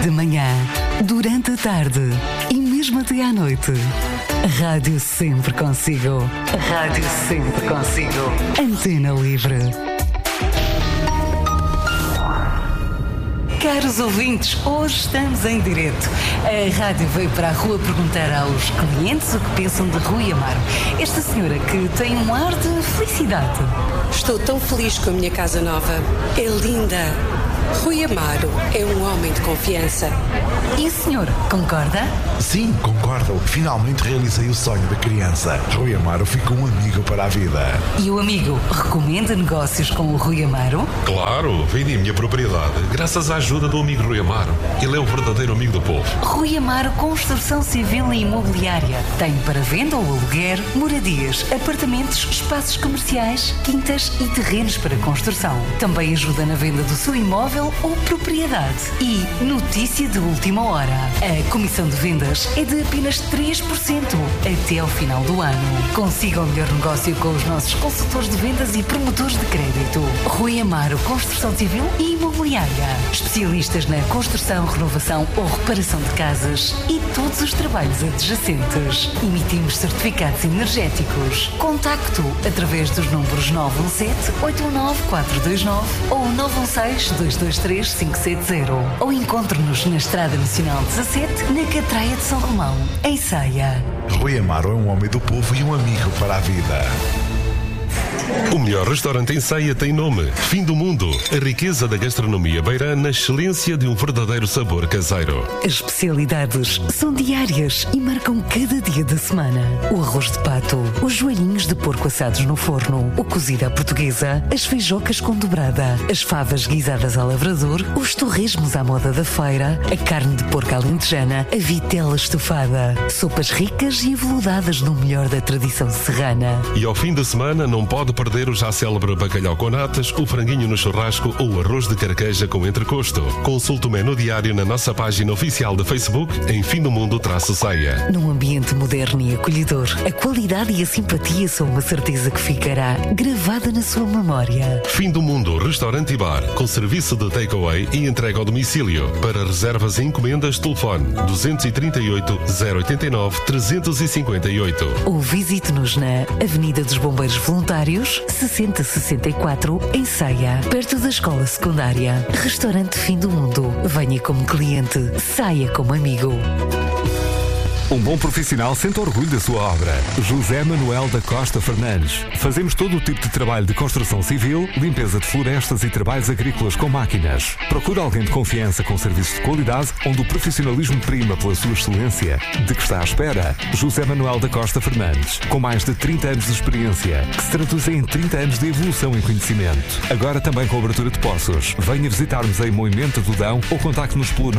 De manhã, durante a tarde e mesmo até à noite. Rádio sempre consigo. Rádio sempre consigo. Antena Livre. Caros ouvintes, hoje estamos em direto. A rádio veio para a rua perguntar aos clientes o que pensam de Rui Amaro. Esta senhora que tem um ar de felicidade. Estou tão feliz com a minha casa nova. É linda. Rui Amaro é um homem de confiança. E o senhor, concorda? Sim, concordo. Finalmente realizei o sonho da criança. Rui Amaro ficou um amigo para a vida. E o amigo recomenda negócios com o Rui Amaro? Claro, vendi a minha propriedade graças à ajuda do amigo Rui Amaro. Ele é o verdadeiro amigo do povo. Rui Amaro Construção Civil e Imobiliária. Tem para venda ou aluguer moradias, apartamentos, espaços comerciais, quintas e terrenos para construção. Também ajuda na venda do seu imóvel ou propriedade. E notícia de última hora. A comissão de vendas é de apenas 3% até ao final do ano. Consiga o melhor negócio com os nossos consultores de vendas e promotores de crédito. Rui Amaro Construção Civil e Imobiliária. Especialistas na construção, renovação ou reparação de casas e todos os trabalhos adjacentes. Emitimos certificados energéticos. Contacto através dos números 917-819-429 ou 916-223-570. Ou encontre-nos na Estrada Nacional 17, na Catraia de São Romão, em Ceia. Rui Amaro é um homem do povo e um amigo para a vida. O melhor restaurante em Ceia tem nome: Fim do Mundo. A riqueza da gastronomia beira na excelência de um verdadeiro sabor caseiro. As especialidades são diárias e marcam cada dia da semana. O arroz de pato, os joelhinhos de porco assados no forno, o cozido à portuguesa, as feijocas com dobrada, as favas guisadas ao lavrador, os torresmos à moda da feira, a carne de porco alentejana, a vitela estufada, sopas ricas e aveludadas no melhor da tradição serrana. E ao fim da semana não pode perder o já célebre bacalhau com natas, o franguinho no churrasco ou o arroz de carqueja com entrecosto. Consulte o menu diário na nossa página oficial de Facebook em Fim do Mundo-Ceia. Num ambiente moderno e acolhedor, a qualidade e a simpatia são uma certeza que ficará gravada na sua memória. Fim do Mundo Restaurante e Bar, com serviço de takeaway e entrega ao domicílio. Para reservas e encomendas, telefone 238 089 358. Ou visite-nos na Avenida dos Bombeiros Voluntários, 6064, em Ceia, perto da escola secundária. Restaurante Fim do Mundo. Venha como cliente, saia como amigo. Um bom profissional sente orgulho da sua obra. José Manuel da Costa Fernandes. Fazemos todo o tipo de trabalho de construção civil, limpeza de florestas e trabalhos agrícolas com máquinas. Procura alguém de confiança com serviços de qualidade, onde o profissionalismo prima pela sua excelência. De que está à espera? José Manuel da Costa Fernandes. Com mais de 30 anos de experiência, que se traduzem em 30 anos de evolução em conhecimento. Agora também com abertura de poços. Venha visitar-nos em Moimenta do Dão ou contacte-nos pelo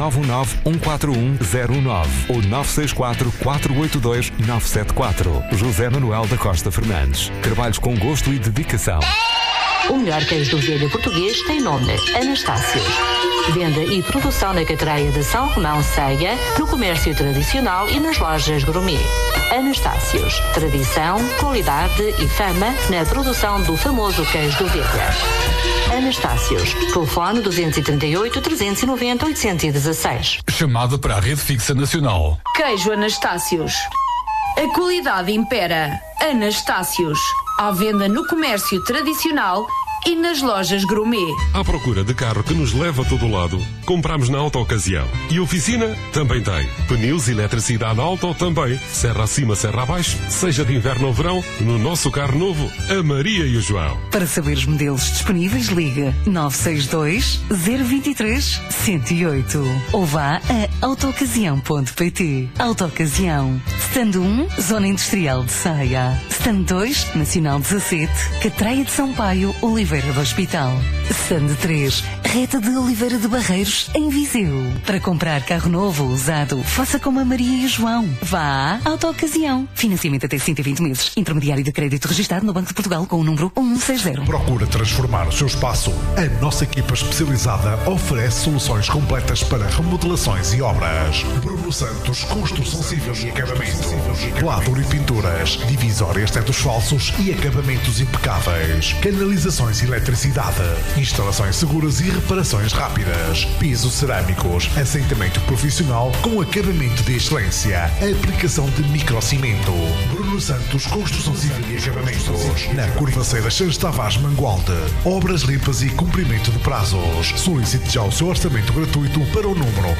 919-141-019 ou 964 482 974. José Manuel da Costa Fernandes. Trabalhos com gosto e dedicação. O melhor queijo do velho português tem nome: Anastácios. Venda e produção na Catraia de São Romão, Ceia, no comércio tradicional e nas lojas gourmet. Anastácios. Tradição, qualidade e fama na produção do famoso queijo do velha. Anastácios. Telefone 238 390 816. Chamada para a rede fixa nacional. Queijo Anastácios. A qualidade impera. Anastácios. À venda no comércio tradicional e nas lojas gourmet. À procura de carro que nos leva a todo lado, compramos na Auto-Ocasião. E oficina também tem. Pneus e eletricidade Auto também. Serra acima, serra abaixo, seja de inverno ou verão, no nosso carro novo, a Maria e o João. Para saber os modelos disponíveis, ligue 962 023 108 ou vá a autoocasião.pt. Autoocasião. Stand 1, Zona Industrial de Ceia. Stand 2, Nacional 17, Catraia de Sampaio, Oliveira do Hospital. Stand 3, Reta de Oliveira de Barreiros, em Viseu. Para comprar carro novo ou usado, faça como a Maria e o João. Vá à Autoocasião. Financiamento até 120 meses. Intermediário de crédito registrado no Banco de Portugal com o número 160. Procura transformar o seu espaço. A nossa equipa especializada oferece soluções completas para remodelações e obras. Bruno Santos, Construção Civil e Acabamento. Quadro e pinturas, divisórias tetos falsos e acabamentos impecáveis. Canalizações e eletricidade. Instalações seguras e reparações rápidas. pisos cerâmicos, assentamento profissional com acabamento de excelência, aplicação de microcimento. Bruno Santos Construção Civil e Acabamentos, na Curvaceira Santos Tavares Mangualde. Obras limpas e cumprimento de prazos. Solicite já o seu orçamento gratuito para o número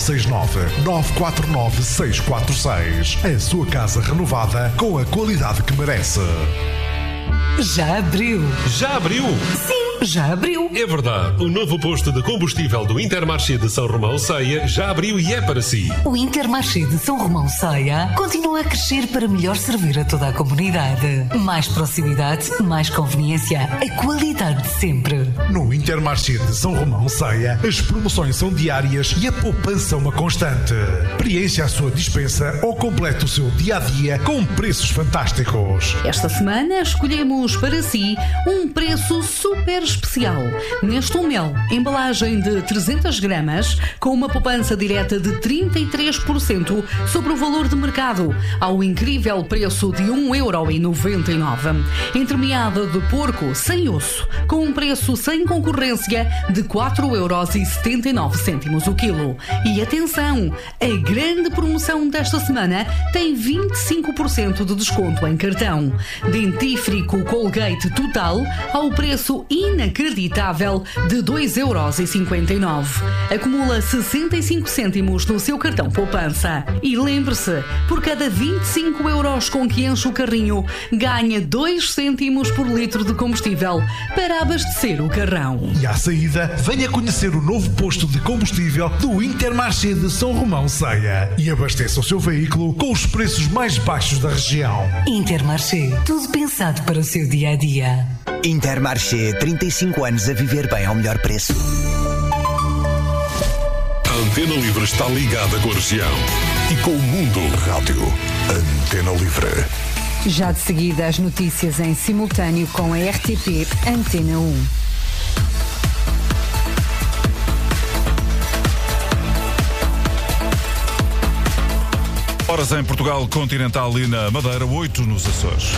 969-949-646. A sua casa renovada com a qualidade que merece. Já abriu? Já abriu? Sim, já abriu. É verdade, o novo posto de combustível do Intermarché de São Romão Ceia já abriu e é para si. O Intermarché de São Romão Ceia continua a crescer para melhor servir a toda a comunidade. Mais proximidade, mais conveniência, a qualidade de sempre. No Intermarché de São Romão Ceia, as promoções são diárias e a poupança uma constante. Preencha a sua dispensa ou complete o seu dia-a-dia com preços fantásticos. Esta semana escolhemos para si um preço super especial. Nestum Mel, embalagem de 300 gramas, com uma poupança direta de 33% sobre o valor de mercado, ao incrível preço de 1,99€. Entremeada de porco sem osso, com um preço sem concorrência de 4,79€ o quilo. E atenção, a grande promoção desta semana tem 25% de desconto em cartão. Dentífrico Colgate Total ao preço inacreditável de 2,59€. Acumula 65 cêntimos no seu cartão poupança. E lembre-se, por cada 25€ com que enche o carrinho, ganha 2 cêntimos por litro de combustível para abastecer o carrão. E à saída, venha conhecer o novo posto de combustível do Intermarché de São Romão Ceia e abasteça o seu veículo com os preços mais baixos da região. Intermarché, tudo pensado para o seu dia-a-dia. Intermarché, 35 anos a viver bem ao melhor preço. A Antena Livre está ligada com a região e com o mundo. Rádio Antena Livre. Já de seguida as notícias em simultâneo com a RTP Antena 1. Horas em Portugal continental e na Madeira, 8 nos Açores.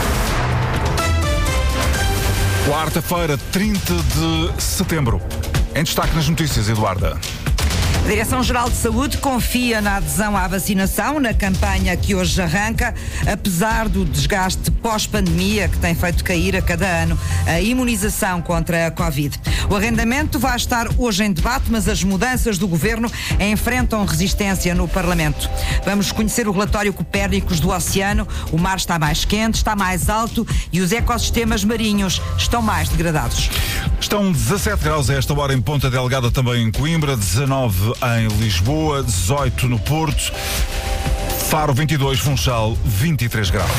Quarta-feira, 30 de setembro. Em destaque nas notícias, Eduarda. A Direção-Geral de Saúde confia na adesão à vacinação na campanha que hoje arranca, apesar do desgaste pós-pandemia que tem feito cair a cada ano a imunização contra a Covid. O arrendamento vai estar hoje em debate, mas as mudanças do Governo enfrentam resistência no Parlamento. Vamos conhecer o relatório Copérnicos do Oceano. O mar está mais quente, está mais alto e os ecossistemas marinhos estão mais degradados. Estão 17 graus a esta hora em Ponta Delgada, também em Coimbra, 19 em Lisboa, 18 no Porto, Faro 22, Funchal 23 graus.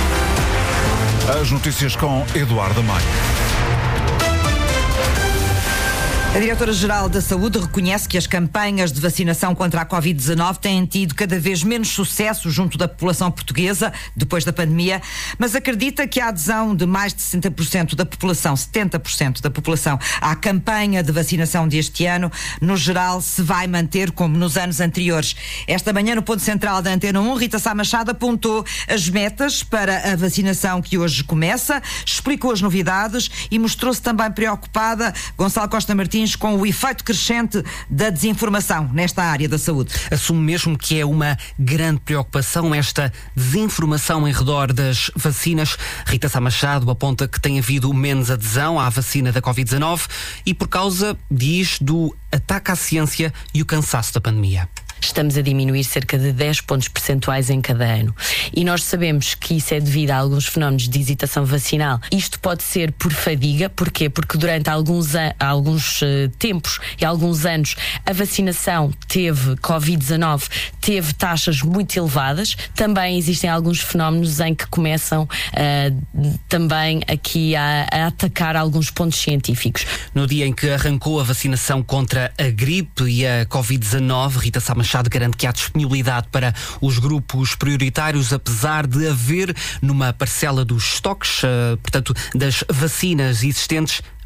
As notícias com Eduardo Maia. A Diretora-Geral da Saúde reconhece que as campanhas de vacinação contra a Covid-19 têm tido cada vez menos sucesso junto da população portuguesa depois da pandemia, mas acredita que a adesão de mais de 60% da população, 70% da população, à campanha de vacinação deste ano, no geral, se vai manter como nos anos anteriores. Esta manhã, no ponto central da Antena 1, Rita Sá Machado apontou as metas para a vacinação que hoje começa, explicou as novidades e mostrou-se também preocupada, Gonçalo Costa Martins, com o efeito crescente da desinformação nesta área da saúde. Assume mesmo que é uma grande preocupação esta desinformação em redor das vacinas. Rita Sá Machado aponta que tem havido menos adesão à vacina da Covid-19 e por causa, diz, do ataque à ciência e o cansaço da pandemia. Estamos a diminuir cerca de 10 pontos percentuais em cada ano. E nós sabemos que isso é devido a alguns fenómenos de hesitação vacinal. Isto pode ser por fadiga. Porquê? Porque durante alguns tempos e alguns anos a vacinação Covid-19 teve taxas muito elevadas. Também existem alguns fenómenos em que começam também aqui a atacar alguns pontos científicos. No dia em que arrancou a vacinação contra a gripe e a Covid-19, Rita Sá Machado garante que há disponibilidade para os grupos prioritários, apesar de haver numa parcela dos estoques, portanto, das vacinas existentes,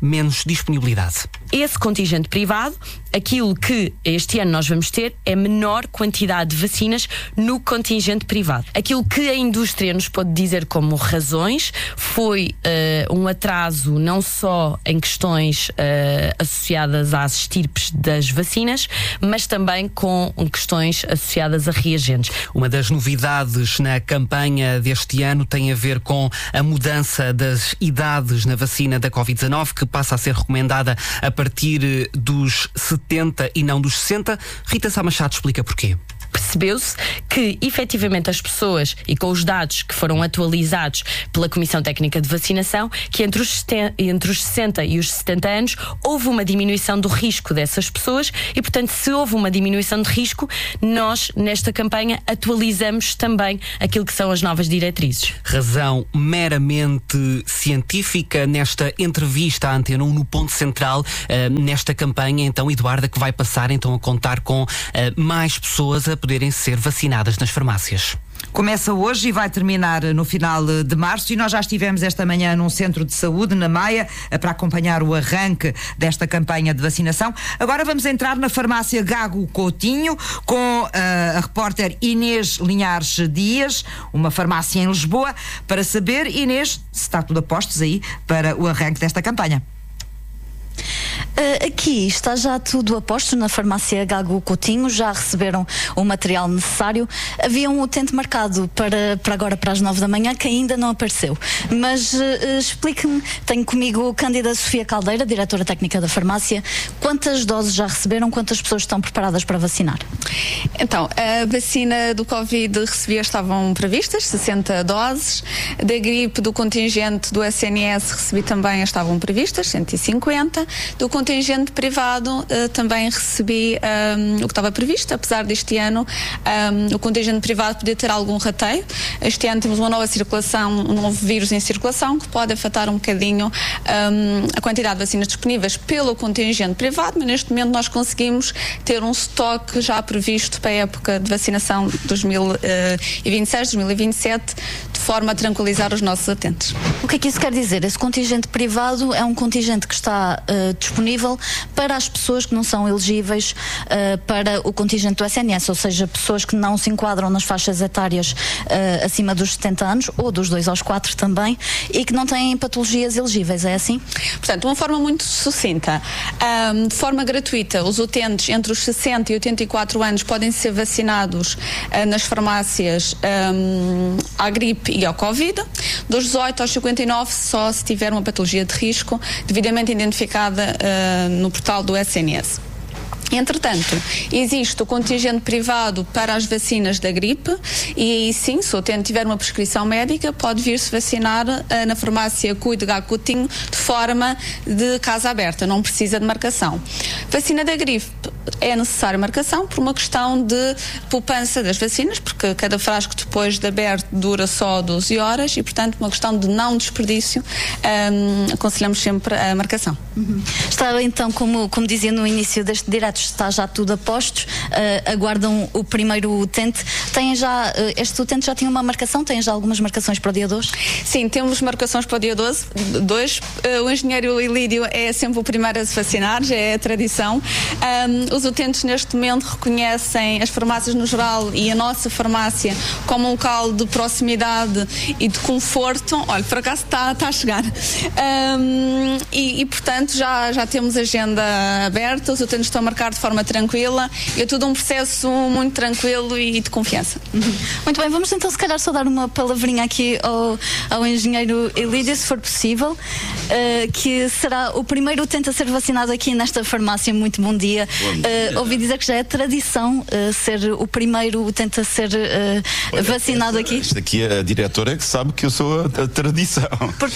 menos disponibilidade. Esse contingente privado, aquilo que este ano nós vamos ter é menor quantidade de vacinas no contingente privado. Aquilo que a indústria nos pode dizer como razões foi um atraso não só em questões associadas às estirpes das vacinas, mas também com questões associadas a reagentes. Uma das novidades na campanha deste ano tem a ver com a mudança das idades na vacina da Covid-19, que passa a ser recomendada a partir dos 70 e não dos 60. Rita Sá Machado explica porquê. Percebeu-se que, efetivamente, as pessoas, e com os dados que foram atualizados pela Comissão Técnica de Vacinação, que entre os 60 e os 70 anos houve uma diminuição do risco dessas pessoas e, portanto, se houve uma diminuição de risco, nós, nesta campanha, atualizamos também aquilo que são as novas diretrizes. Razão meramente científica nesta entrevista à Antena 1 no Ponto Central, nesta campanha, então, Eduarda, que vai passar então a contar com mais pessoas a poderem ser vacinadas nas farmácias. Começa hoje e vai terminar no final de março, e nós já estivemos esta manhã num centro de saúde, na Maia, para acompanhar o arranque desta campanha de vacinação. Agora vamos entrar na farmácia Gago Coutinho com a repórter Inês Linhares Dias, uma farmácia em Lisboa, para saber, Inês, se está tudo a postos aí para o arranque desta campanha. Aqui está já tudo a postos na farmácia Gago Coutinho, já receberam o material necessário. Havia um utente marcado para agora, para as 9 da manhã, que ainda não apareceu. Mas explique-me, tenho comigo Cândida Sofia Caldeira, diretora técnica da farmácia. Quantas doses já receberam? Quantas pessoas estão preparadas para vacinar? Então, a vacina do Covid estavam previstas 60 doses. Da gripe do contingente do SNS recebi também, estavam previstas 150. Do contingente privado também recebi o que estava previsto, apesar deste ano o contingente privado poder ter algum rateio. Este ano temos uma nova circulação, um novo vírus em circulação, que pode afetar um bocadinho a quantidade de vacinas disponíveis pelo contingente privado, mas neste momento nós conseguimos ter um estoque já previsto para a época de vacinação 2026-2027, de forma a tranquilizar os nossos utentes. O que é que isso quer dizer? Esse contingente privado é um contingente que está disponível para as pessoas que não são elegíveis para o contingente do SNS, ou seja, pessoas que não se enquadram nas faixas etárias acima dos 70 anos, ou dos 2 aos 4 também, e que não têm patologias elegíveis, é assim? Portanto, de uma forma muito sucinta, de forma gratuita, os utentes entre os 60 e 84 anos podem ser vacinados nas farmácias à gripe e ao Covid. Dos 18 aos 59, só se tiver uma patologia de risco devidamente identificada no portal do SNS. Entretanto, existe o contingente privado para as vacinas da gripe, e aí sim, se o utente tiver uma prescrição médica, pode vir-se vacinar na farmácia Cuide Gago Coutinho de forma de casa aberta, não precisa de marcação. Vacina da gripe é necessária marcação por uma questão de poupança das vacinas, porque cada frasco depois de aberto dura só 12 horas e, portanto, uma questão de não desperdício, aconselhamos sempre a marcação. Está então, como dizia no início deste direto, está já tudo a postos, aguardam o primeiro utente. Este utente já tinha uma marcação? Tem já algumas marcações para o dia 2? Sim, temos marcações para o dia 2. O engenheiro Ilídio é sempre o primeiro a se vacinar, já é a tradição. Os utentes neste momento reconhecem as farmácias no geral e a nossa farmácia como um local de proximidade e de conforto. Olha, por acaso está a chegar. Portanto, já temos agenda aberta, os utentes estão a marcar de forma tranquila, é tudo um processo muito tranquilo e de confiança. Muito bem, vamos então se calhar só dar uma palavrinha aqui ao engenheiro Elídio, se for possível, que será o primeiro utente a ser vacinado aqui nesta farmácia. Muito bom dia. Ouvi dizer que já é tradição ser o primeiro utente a ser vacinado aqui. Isto aqui é a diretora que sabe que eu sou a tradição.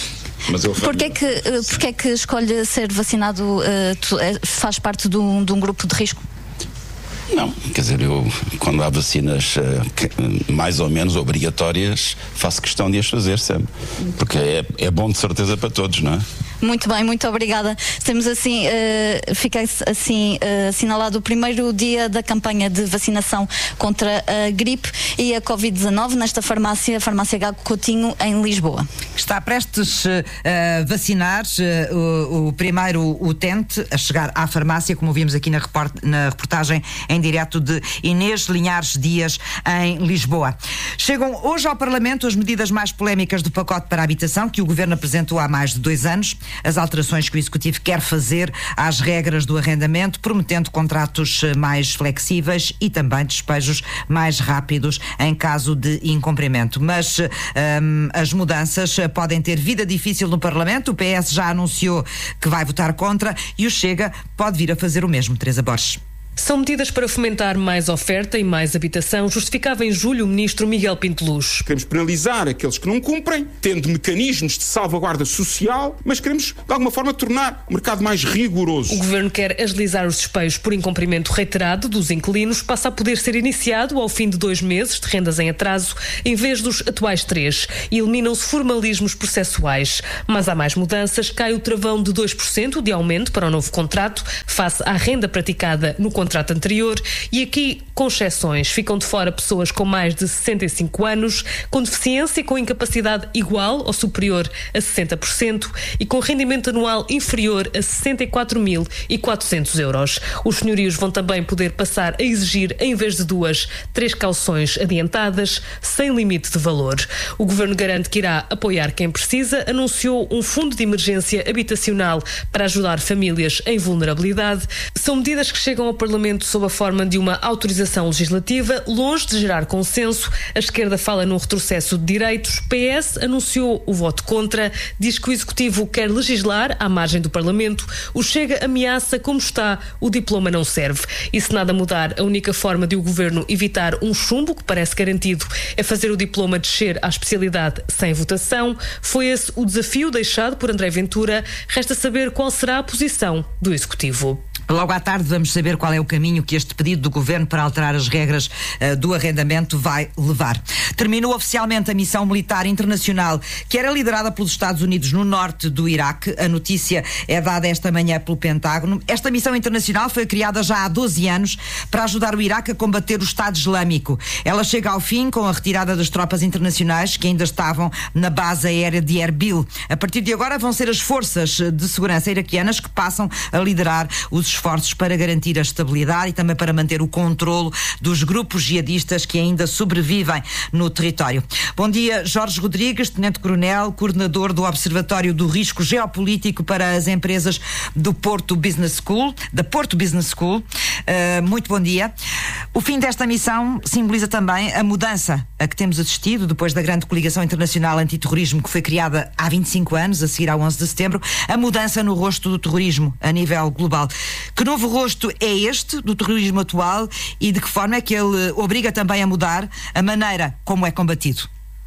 Porquê é que escolhe ser vacinado? Faz parte de um grupo de risco? Não, quer dizer, eu quando há vacinas mais ou menos obrigatórias, faço questão de as fazer sempre, porque é bom de certeza para todos, não é? Muito bem, muito obrigada. Temos assim, fica assim assinalado o primeiro dia da campanha de vacinação contra a gripe e a Covid-19 nesta farmácia, a Farmácia Gago Coutinho, em Lisboa. Está prestes a vacinar o primeiro utente a chegar à farmácia, como vimos aqui na reportagem em direto de Inês Linhares Dias, em Lisboa. Chegam hoje ao Parlamento as medidas mais polémicas do pacote para a habitação que o Governo apresentou há mais de 2 anos. As alterações que o Executivo quer fazer às regras do arrendamento, prometendo contratos mais flexíveis e também despejos mais rápidos em caso de incumprimento. Mas as mudanças podem ter vida difícil no Parlamento. O PS já anunciou que vai votar contra e o Chega pode vir a fazer o mesmo. Teresa Borges. São medidas para fomentar mais oferta e mais habitação, justificava em julho o ministro Miguel Pinto Luz. Queremos penalizar aqueles que não cumprem, tendo mecanismos de salvaguarda social, mas queremos, de alguma forma, tornar o mercado mais rigoroso. O Governo quer agilizar os despejos por incumprimento reiterado dos inquilinos, passa a poder ser iniciado ao fim de 2 meses de rendas em atraso, em vez dos atuais 3, e eliminam-se formalismos processuais. Mas há mais mudanças, cai o travão de 2% de aumento para o novo contrato, face à renda praticada no contrato anterior, e aqui, com exceções, ficam de fora pessoas com mais de 65 anos, com deficiência e com incapacidade igual ou superior a 60% e com rendimento anual inferior a 64.400 euros. Os senhorios vão também poder passar a exigir, em vez de 2, 3 cauções adiantadas, sem limite de valor. O Governo garante que irá apoiar quem precisa, anunciou um fundo de emergência habitacional para ajudar famílias em vulnerabilidade. São medidas que chegam ao Parlamento sob a forma de uma autorização legislativa, longe de gerar consenso. A esquerda fala num retrocesso de direitos. PS anunciou o voto contra, diz que o Executivo quer legislar à margem do Parlamento. O Chega ameaça, como está, o diploma não serve. E se nada mudar, a única forma de o Governo evitar um chumbo, que parece garantido, é fazer o diploma descer à especialidade sem votação. Foi esse o desafio deixado por André Ventura. Resta saber qual será a posição do Executivo. Logo à tarde vamos saber qual é o caminho que este pedido do Governo para alterar as regras do arrendamento vai levar. Terminou oficialmente a missão militar internacional que era liderada pelos Estados Unidos no norte do Iraque. A notícia é dada esta manhã pelo Pentágono. Esta missão internacional foi criada já há 12 anos para ajudar o Iraque a combater o Estado Islâmico. Ela chega ao fim com a retirada das tropas internacionais que ainda estavam na base aérea de Erbil. A partir de agora vão ser as forças de segurança iraquianas que passam a liderar os esforços para garantir a estabilidade e também para manter o controlo dos grupos jihadistas que ainda sobrevivem no território. Bom dia, Jorge Rodrigues, Tenente-Coronel, coordenador do Observatório do Risco Geopolítico para as Empresas do Porto Business School, da Porto Business School. Muito bom dia. O fim desta missão simboliza também a mudança a que temos assistido depois da grande coligação internacional antiterrorismo que foi criada há 25 anos, a seguir ao 11 de setembro, a mudança no rosto do terrorismo a nível global. Que novo rosto é este do terrorismo atual e de que forma é que ele obriga também a mudar a maneira como é combatido?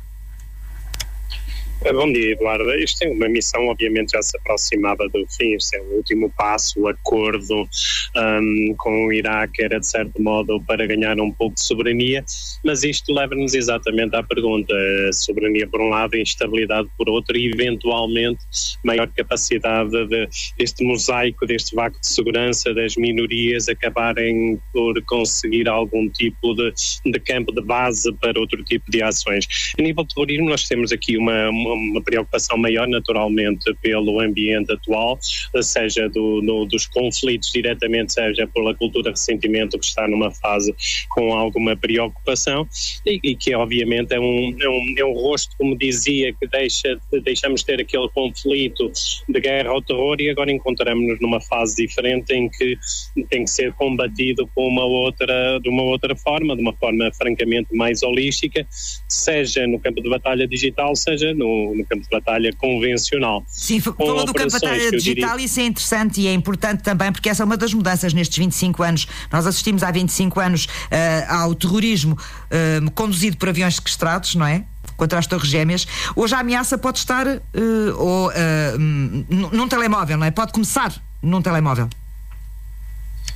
Bom dia, Eduardo. Isto é uma missão, obviamente, já se aproximava do fim. Este é o último passo, o acordo com o Iraque era, de certo modo, para ganhar um pouco de soberania, mas isto leva-nos exatamente à pergunta: soberania por um lado, instabilidade por outro e, eventualmente, maior capacidade deste mosaico, deste vácuo de segurança das minorias acabarem por conseguir algum tipo de campo de base para outro tipo de ações. A nível de terrorismo, nós temos aqui uma preocupação maior, naturalmente, pelo ambiente atual, seja dos conflitos diretamente, seja pela cultura de ressentimento que está numa fase com alguma preocupação e que, obviamente, é um rosto, como dizia, que deixamos de ter aquele conflito de guerra ao terror e agora encontramos-nos numa fase diferente em que tem que ser combatido de uma outra forma, de uma forma francamente mais holística, seja no campo de batalha digital, seja no campo de batalha convencional. Sim, falou do campo de batalha digital, isso é interessante e é importante também porque essa é uma das mudanças nestes 25 anos. Nós assistimos há 25 anos ao terrorismo conduzido por aviões sequestrados, não é? Contra as Torres Gêmeas. Hoje a ameaça pode estar num telemóvel, não é? Pode começar num telemóvel.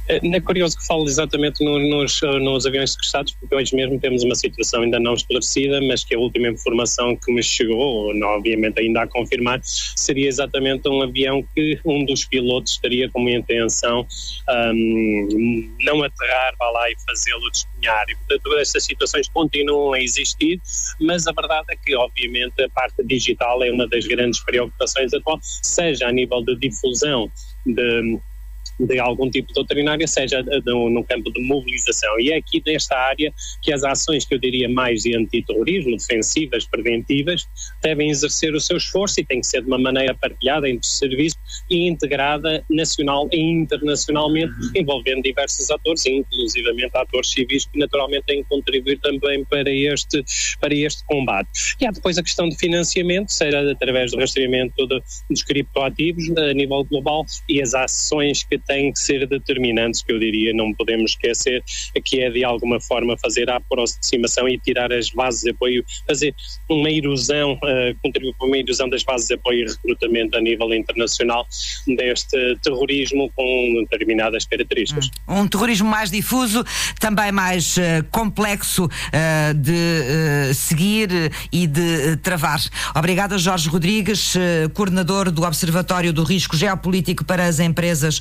É curioso que fale exatamente nos aviões sequestrados, porque hoje mesmo temos uma situação ainda não esclarecida, mas que a última informação que me chegou, obviamente ainda a confirmar, seria exatamente um avião que um dos pilotos teria como intenção não aterrar, vá lá, e fazê-lo despenhar. E, portanto, estas situações continuam a existir, mas a verdade é que, obviamente, a parte digital é uma das grandes preocupações atual, seja a nível de difusão de algum tipo de doutrinária, seja no campo de mobilização. E é aqui nesta área que as ações, que eu diria mais de antiterrorismo, defensivas, preventivas, devem exercer o seu esforço, e tem que ser de uma maneira partilhada entre os serviços e integrada nacional e internacionalmente, envolvendo diversos atores, inclusivamente atores civis, que naturalmente têm que contribuir também para este combate. E há depois a questão de financiamento, seja através do rastreamento dos criptoativos a nível global, e as ações que têm que ser determinantes, que eu diria, não podemos esquecer, que é de alguma forma fazer a aproximação e tirar as bases de apoio, fazer uma erosão, contribuir para uma erosão das bases de apoio e recrutamento a nível internacional deste terrorismo com determinadas características. Um terrorismo mais difuso, também mais complexo de seguir e de travar. Obrigada, Jorge Rodrigues, coordenador do Observatório do Risco Geopolítico para as Empresas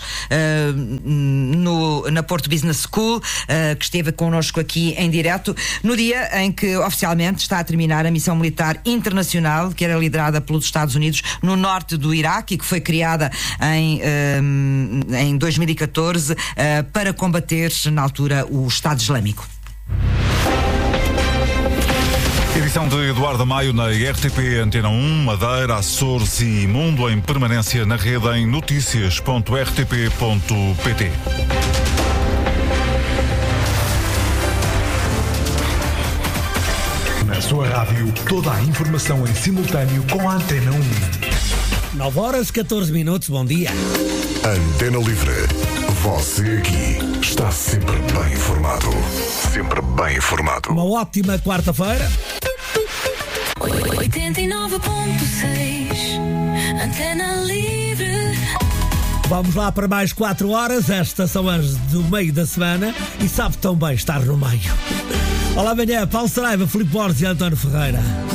na Porto Business School, que esteve connosco aqui em direto, no dia em que oficialmente está a terminar a missão militar internacional, que era liderada pelos Estados Unidos no norte do Iraque, e que foi criada em 2014 para combater, na altura, o Estado Islâmico. Edição de Eduardo Maio na RTP Antena 1, Madeira, Açores e Mundo, em permanência na rede em noticias.rtp.pt. Na sua rádio, toda a informação em simultâneo com a Antena 1. 9h14, bom dia. Antena Livre. Você aqui está sempre bem informado. Sempre bem informado. Uma ótima quarta-feira. 89.6 Antena Livre. Vamos lá para mais 4 horas. Estas são as do meio da semana e sabe tão bem estar no meio. Olá, amanhã, Paulo Saraiva, Filipe Borges e António Ferreira.